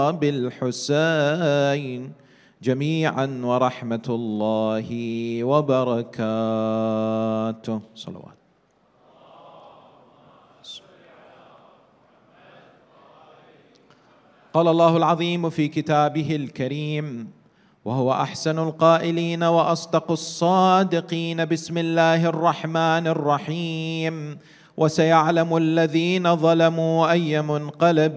بالحسين جميعا ورحمة الله وبركاته. صلوات. قال الله العظيم في كتابه الكريم: وهو أحسن القائلين وأصدق الصادقين، بسم الله الرحمن الرحيم: وسيعلم الذين ظلموا أي منقلب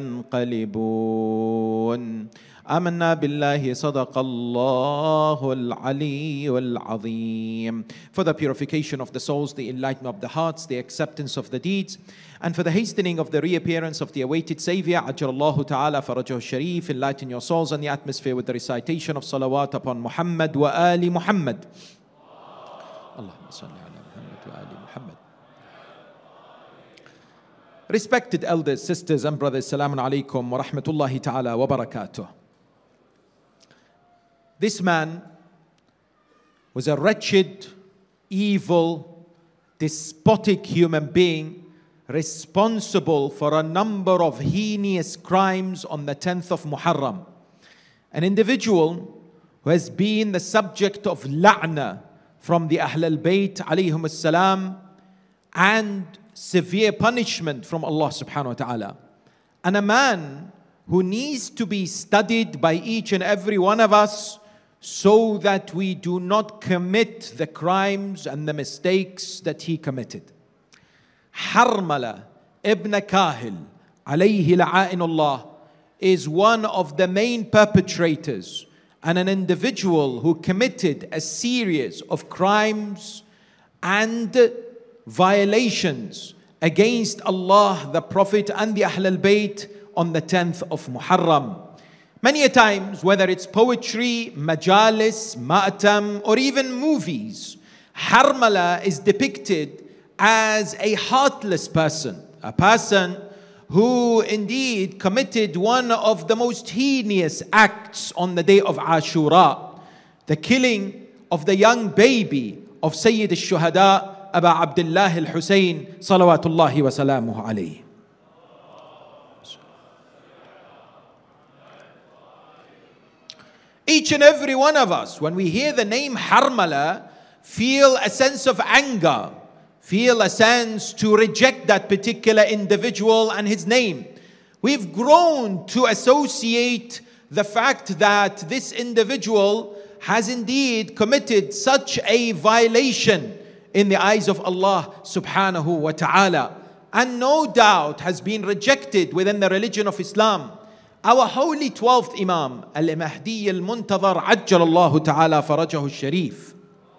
ينقلبون. آمنا بالله صدق الله العلي العظيم. For the purification of the souls, the enlightenment of the hearts, the acceptance of the deeds, and for the hastening of the reappearance of the awaited Savior, Ajjalallahu Ta'ala Farajahu Sharif, enlighten your souls and the atmosphere with the recitation of salawat upon Muhammad wa ali Muhammad. Allahumma salli ala Muhammad wa ali Muhammad. Respected elders, sisters and brothers, Salamun Alaikum wa Rahmatullahi Ta'ala wa Barakatuh. This man was a wretched, evil, despotic human being responsible for a number of heinous crimes on the 10th of Muharram. An individual who has been the subject of la'na from the Ahl al-Bayt alayhum as-salam and severe punishment from Allah subhanahu wa ta'ala. And a man who needs to be studied by each and every one of us so that we do not commit the crimes and the mistakes that he committed. Harmala ibn Kahil alayhi la'inullah is one of the main perpetrators and an individual who committed a series of crimes and violations against Allah, the Prophet and the Ahl al-Bayt on the 10th of Muharram. Many a times, whether it's poetry, majalis, ma'atam, or even movies, Harmala is depicted as a heartless person, a person who indeed committed one of the most heinous acts on the day of Ashura, the killing of the young baby of Sayyid al-Shuhada, Aba Abdullah al-Husayn, salawatullahi wa salamuhu alayhi. Each and every one of us, when we hear the name Harmala, feel a sense of anger, feel a sense to reject that particular individual and his name. We've grown to associate the fact that this individual has indeed committed such a violation in the eyes of Allah subhanahu wa ta'ala, and no doubt has been rejected within the religion of Islam. Our holy 12th Imam, Al-Mahdi Al-Muntadhar, Ajjalallahu Ta'ala Farajahu Al-Sharif,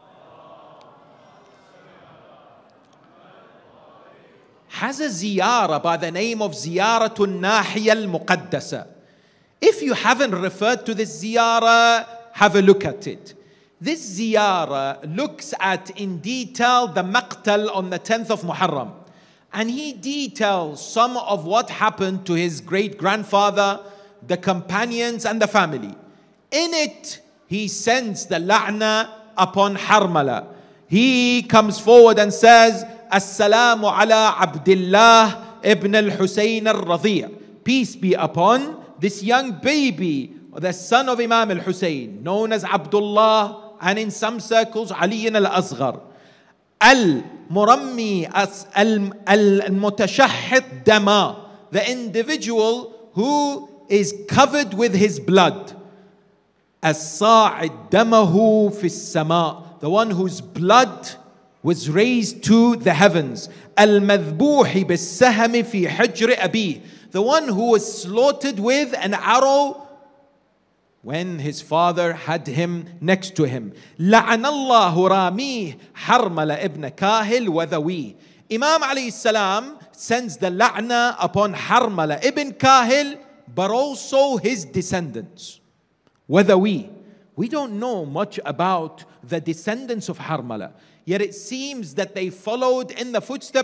has a ziyarah by the name of Ziyaratul Nahiya Al-Muqaddasa. If you haven't referred to this ziyarah, have a look at it. This ziyarah looks at in detail the maqtal on the 10th of Muharram. And he details some of what happened to his great-grandfather, the companions and the family. In it, he sends the la'na upon Harmala. He comes forward and says, Assalamu ala Abdullah ibn al-Husayn al-Radhi'. Peace be upon this young baby, the son of Imam al-Husayn, known as Abdullah, and in some circles, Ali al-Asghar. Al-Murammi al-Mutashahhid Dama, the individual who is covered with his blood. As-Sa'id Damahu fi as-Sama', the one whose blood was raised to the heavens. Al-Madhbuhi bis-Sahmi fi Hijr Abi, the one who was slaughtered with an arrow when his father had him next to him. La'anallahu ramih Harmala ibn Kahil wa dhawi. Imam alayhi salam sends the la'na upon Harmala ibn Kahil, but also his descendants. Whether we don't know much about the descendants of Harmala, yet it seems that they followed in the footsteps